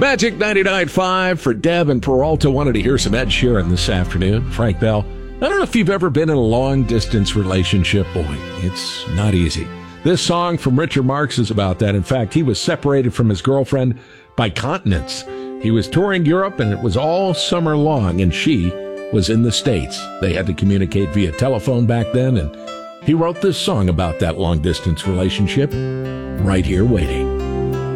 Magic 99.5 for Deb and Peralta. Wanted to hear some Ed Sheeran this afternoon. Frank Bell. I don't know if you've ever been in a long-distance relationship. Boy, it's not easy. This song from Richard Marx is about that. In fact, he was separated from his girlfriend by continents. He was touring Europe, and it was all summer long, and she was in the States. They had to communicate via telephone back then, and he wrote this song about that long-distance relationship, Right Here Waiting.